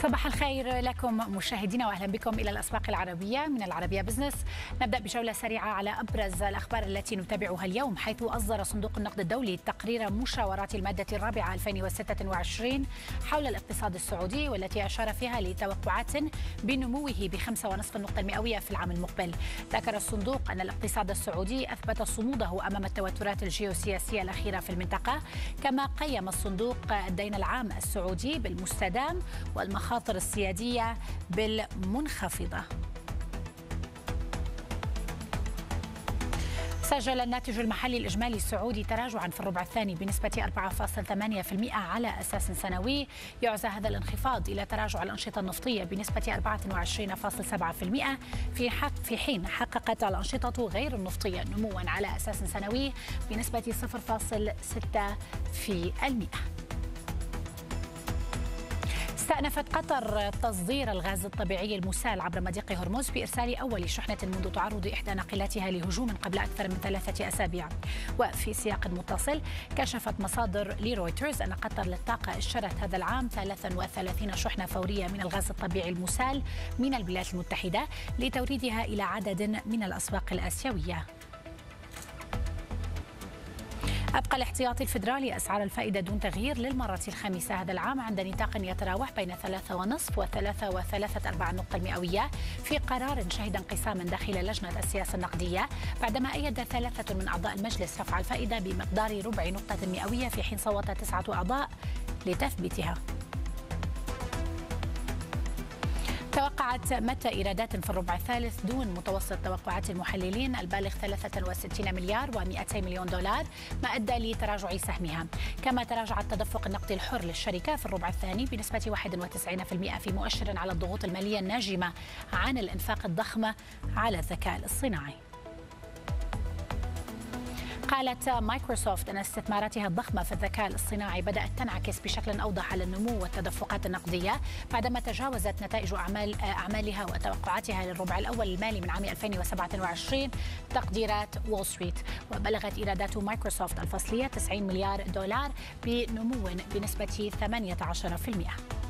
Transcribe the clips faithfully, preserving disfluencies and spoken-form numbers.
صباح الخير لكم مشاهدينا واهلا بكم الى الاسواق العربيه من العربيه بزنس. نبدا بجوله سريعه على ابرز الاخبار التي نتابعها اليوم، حيث اصدر صندوق النقد الدولي تقرير مشاورات الماده الرابعه ألفين وستة وعشرين حول الاقتصاد السعودي، والتي اشار فيها لتوقعات بنموه بخمسة ونصف النقطه المئويه في العام المقبل. ذكر الصندوق ان الاقتصاد السعودي اثبت صموده امام التوترات الجيوسياسيه الاخيره في المنطقه، كما قيم الصندوق الدين العام السعودي بالمستدام والمخاطر السيادية بالمنخفضة. سجل الناتج المحلي الإجمالي السعودي تراجعا في الربع الثاني بنسبة أربعة فاصلة ثمانية بالمئة على أساس سنوي. يعزى هذا الانخفاض إلى تراجع الأنشطة النفطية بنسبة أربعة وعشرين فاصلة سبعة بالمئة في حق في حين حققت الأنشطة غير النفطية نموا على أساس سنوي بنسبة صفر فاصلة ستة بالمئة. استأنفت قطر تصدير الغاز الطبيعي المسال عبر مضيق هرمز بإرسال أول شحنة منذ تعرض إحدى ناقلاتها لهجوم قبل أكثر من ثلاثة أسابيع. وفي سياق متصل، كشفت مصادر لرويترز أن قطر للطاقة اشترت هذا العام ثلاثة وثلاثين شحنة فورية من الغاز الطبيعي المسال من الولايات المتحدة لتوريدها إلى عدد من الأسواق الآسيوية. أبقى الاحتياطي الفيدرالي أسعار الفائدة دون تغيير للمرة الخامسة هذا العام عند نطاق يتراوح بين ثلاثة ونصف وثلاثة وثلاثة أرباع نقطة المئوية، في قرار شهد انقساما داخل لجنة السياسة النقدية بعدما أيد ثلاثة من أعضاء المجلس رفع الفائدة بمقدار ربع نقطة مئوية، في حين صوت تسعة أعضاء لتثبيتها. توقعت متى إيرادات في الربع الثالث دون متوسط توقعات المحللين البالغ ثلاثة وستين مليار ومئتي مليون دولار، ما أدى لتراجع سهمها. كما تراجع التدفق النقدي الحر للشركة في الربع الثاني بنسبة واحد وتسعين بالمئة، في مؤشر على الضغوط المالية الناجمة عن الإنفاق الضخم على الذكاء الاصطناعي. قالت مايكروسوفت أن استثماراتها الضخمة في الذكاء الاصطناعي بدأت تنعكس بشكل أوضح على النمو والتدفقات النقدية، بعدما تجاوزت نتائج أعمال أعمالها وتوقعاتها للربع الأول المالي من عام ألفين وسبعة وعشرين تقديرات وول ستريت. وبلغت إيرادات مايكروسوفت الفصلية تسعين مليار دولار بنمو بنسبة ثمانية عشر بالمئة.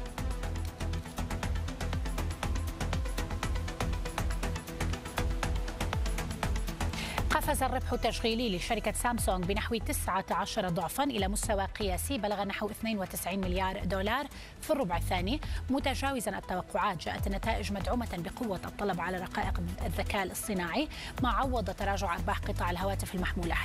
قفز الربح التشغيلي لشركة سامسونج بنحو تسعة عشر ضعفا إلى مستوى قياسي بلغ نحو اثنين وتسعين مليار دولار في الربع الثاني، متجاوزا التوقعات. جاءت النتائج مدعومة بقوة الطلب على رقائق الذكاء الاصطناعي، ما عوض تراجع أرباح قطاع الهواتف المحمولة.